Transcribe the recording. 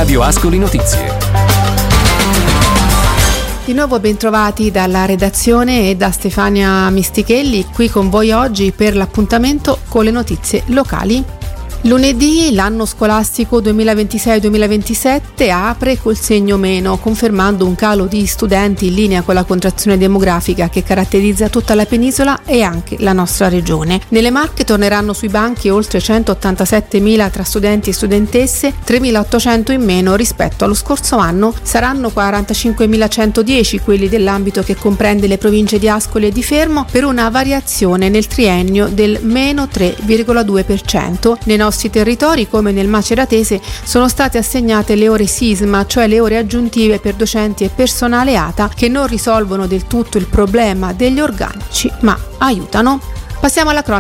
Radio Ascoli Notizie. Di nuovo bentrovati dalla redazione e da Stefania Mistichelli, qui con voi oggi per l'appuntamento con le notizie locali. Lunedì l'anno scolastico 2026-2027 apre col segno meno, confermando un calo di studenti in linea con la contrazione demografica che caratterizza tutta la penisola e anche la nostra regione. Nelle Marche torneranno sui banchi oltre 187.000 tra studenti e studentesse, 3.800 in meno rispetto allo scorso anno. Saranno 45.110 quelli dell'ambito che comprende le province di Ascoli e di Fermo, per una variazione nel triennio del meno 3,2%. Nei nostri territori, come nel Maceratese, sono state assegnate le ore sisma, cioè le ore aggiuntive per docenti e personale ATA, che non risolvono del tutto il problema degli organici, ma aiutano. Passiamo alla cronaca.